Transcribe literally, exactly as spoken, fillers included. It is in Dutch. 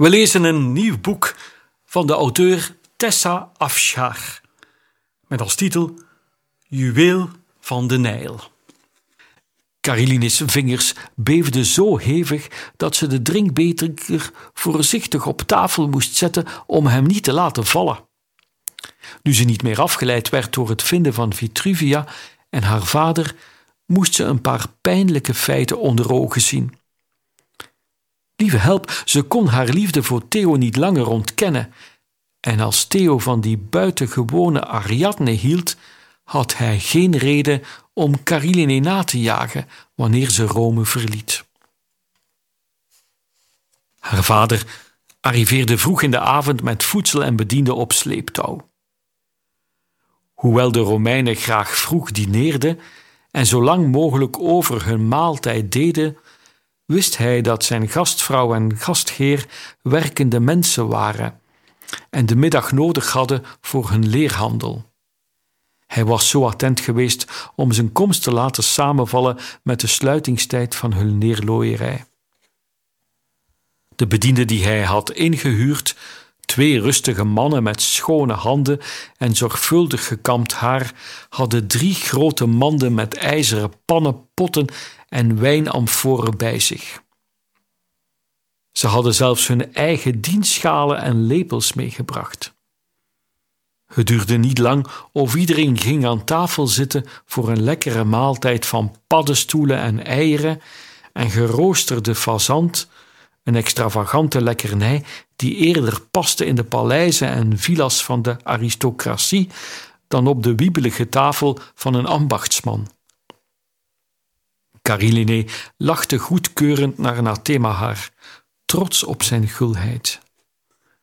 We lezen een nieuw boek van de auteur Tessa Afshar met als titel Juweel van de Nijl. Kariline's vingers beefden zo hevig dat ze de drinkbeker voorzichtig op tafel moest zetten om hem niet te laten vallen. Nu ze niet meer afgeleid werd door het vinden van Vitruvia en haar vader, moest ze een paar pijnlijke feiten onder ogen zien. Lieve help, ze kon haar liefde voor Theo niet langer ontkennen, en als Theo van die buitengewone Ariadne hield, had hij geen reden om Kariline na te jagen wanneer ze Rome verliet. Haar vader arriveerde vroeg in de avond met voedsel en bedienden op sleeptouw. Hoewel de Romeinen graag vroeg dineerden en zo lang mogelijk over hun maaltijd deden, wist hij dat zijn gastvrouw en gastheer werkende mensen waren en de middag nodig hadden voor hun leerhandel. Hij was zo attent geweest om zijn komst te laten samenvallen met de sluitingstijd van hun leerlooierij. De bedienden die hij had ingehuurd, twee rustige mannen met schone handen en zorgvuldig gekamd haar, hadden drie grote manden met ijzeren pannen, potten en wijnamforen bij zich. Ze hadden zelfs hun eigen dienstschalen en lepels meegebracht. Het duurde niet lang of iedereen ging aan tafel zitten voor een lekkere maaltijd van paddenstoelen en eieren en geroosterde fazant, een extravagante lekkernij die eerder paste in de paleizen en villa's van de aristocratie dan op de wiebelige tafel van een ambachtsman. Kariline lachte goedkeurend naar Nathemahar, trots op zijn gulheid.